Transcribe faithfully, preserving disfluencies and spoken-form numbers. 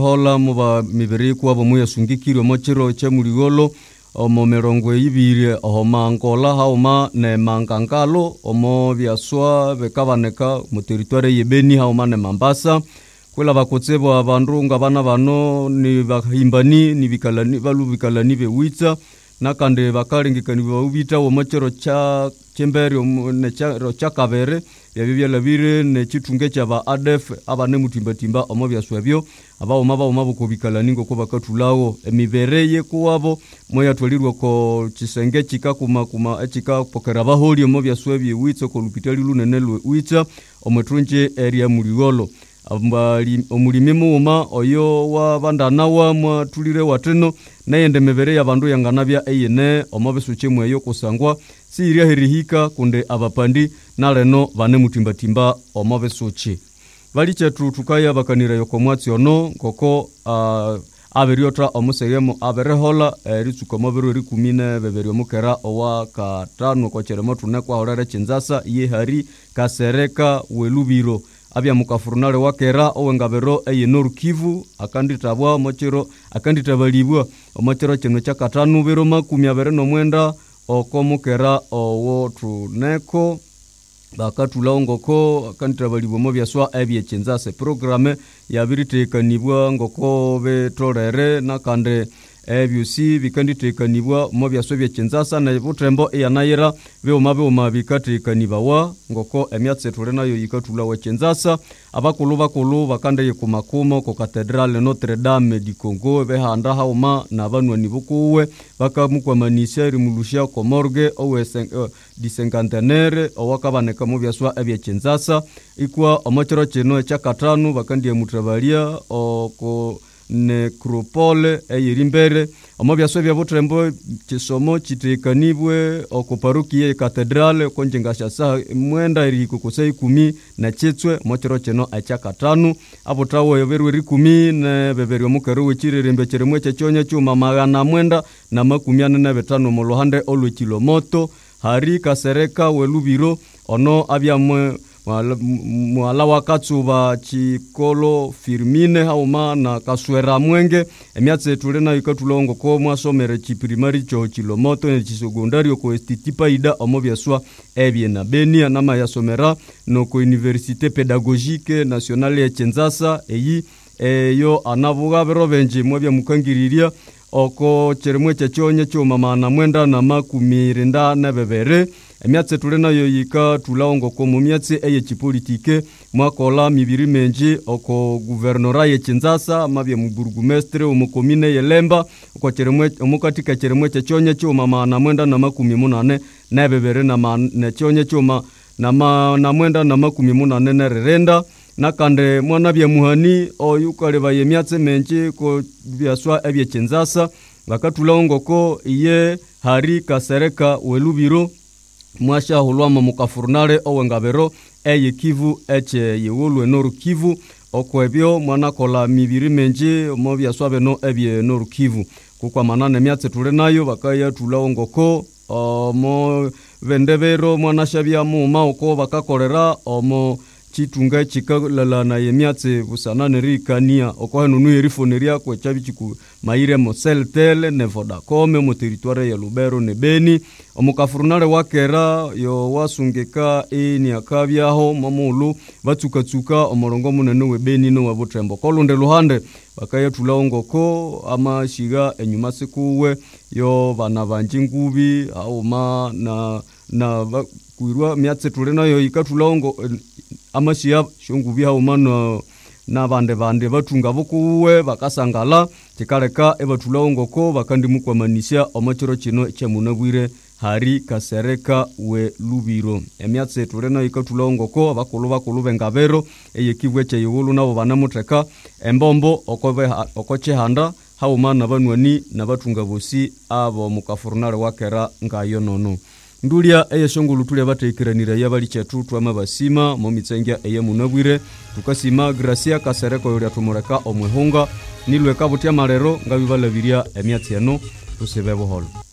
hola muba mibere kwabo muyasungikirwe mochiro che muligolo omo merongo ibiri oho mangola hauma ne mankankalo omo biaswa bekabaneka mu territoire yebeni hauma ne Mambasa kwela bakotsebo abandu ngabana bano ni bahimbani ni bikalani balu bikalani bewitsa nakande bakalengekani bawita wo mochiro cha chembere ne cha cha kabere yabibya labire ne chitunge cha ba A D F abane mutimbatimba omo byaswabyo abawo maba omabo kubikalani ngo bakatulawo emibere ye kuwabo moya twalirwa ko chisenge chika kuma kuma echika pokera baholi omo byaswabyo witso ko lupitali lunene lwe witsa omotunje area muligolo ambali omulimi muuma oyo wa bandana wa mwatulire wateno nayende mebere yabandu yanganabya eyene omobesuche mweyo kusangwa siria herihika kunde abapandi naleno bane mutimbatimba omobesuche bali chetu tukaya bakanira yoko mwatsi ono ngoko uh, aberiota omuseyemo aberehola eritsuko mobero ri kumine beberio mukera owa katano ko cheremo tune kwa horere chinzasa ye hari kasereka welubiro abya mukafurnale wakera owengabero eye Noru Kivu akanditabwa mochiro akanditabalibwa omochiro cheno cha katanu bero makumi abere no mwenda okomukera owo tuneko bakatula ngoko akanditabalibwa mo byaswa ebye chinzase programme yabiritekanibwa ngoko betorere nakande ebyusi bikanditekanibwa mo byaswa bye chinzasa na butrembo eyanayira beoma beoma bikatekanibawa ngoko emyatse tole nayo yikatula wa chinzasa abakulu bakulu bakande yikumakumo ko Cathedrale Notre Dame du Congo behanda hauma na banwani bukuwe bakamukwamanisia rimulushia ko morgue owe uh, di cinquantenaire owakabaneka mu byaswa ebye chinzasa ikwa omochiro cheno cha katanu bakandi mutrabalia oko necropole eyirimbere omo byaswa bya butrembo kisomo kitekanibwe okuparukiye Cathedrale konjengasha sa mwenda iri kukusei kumi na chitswe mochiro cheno acha katanu abotawo yoberwe ri kumi ne beberio mukero wechirerembe cheremwe chonye chuma magana mwenda na makumi ane na betano mu Luhande olwe kilomoto hari kasereka welubiro ono abyamwe mwala wakatsuba chikolo firmine hauma na kaswera mwenge emyatse tulena ikatulongo ko mwasomere chiprimari cho kilomoto ne chisegondari ko estitipa ida omobyaswa ebye na benia nama yasomera no ko Université Pédagogique Nationale ya Chinzasa eyi eyo anavuga berobenje mwebya mukangiriria oko cheremwe chonye cho mama na mwenda na makumi renda na bebere emyatse tulena yo yika tulaongo ko mumyatse eye chipolitike mwakola mibiri menji oko guvernora ye Chinzasa mabye mu burgomestre mu commune yelemba oko cheremwe omukatika cheremwe chonye cho mama na mwenda na makumi munane na bebere na na chonye cho ma na ma, na mwenda na makumi munane na renda nakande mwana bya muhani oyukale baye myatse menji ko byaswa ebye Chinzasa bakatulaongo ko iye hari kasereka welubiro mwasha hulwama mukafurnale owengabero eye Kivu eche yewolwe Noru Kivu okwebyo mwana kola mibiri menje mo byaswa beno ebye Noru Kivu kukwa manane myatse tule nayo bakaya tulaongo ko omo vendebero mwana shabya mu maoko bakakolera omo chitunga chikalala na yemyatse busanane rikania okohanu nuerifoneria kwa chabichiku maire moseltel ne Vodacom mu territoire ya Lubero ne Beni omukafurnale wakera yo wasungeka eni akabyaho mamulu batsukatsuka omorongo munene we Beni no wabutrembo kolunde Luhande bakaya tulaongo ko amashiga enyuma sekuwe yo bana banjingubi au ma na na kuirwa myatse tulena yo ikatulaongo amashia shungubi au mano na bande bande batunga bukuwe bakasangala kikaleka ebatulaongo ko bakandi mukwamanisha omachiro kino kyemunabwire hari kasereka we lubiro emyatse tulena ikatulaongo ko bakulu bakulu bengabero eye Kivu eche yulu nabo banamuteka embombo okobe okoche handa hauma na banwani na batunga bosi abo mukafurnale wakera ngayo nono ndulia eye shongulu tuli abatekiranira yabali chetu twama basima mo mitsengia eye munabwire tukasima Gracia kasereko yori atumureka omwehunga nilwe kabutia marero ngabibalabiria emyatsi eno tusebebo holo.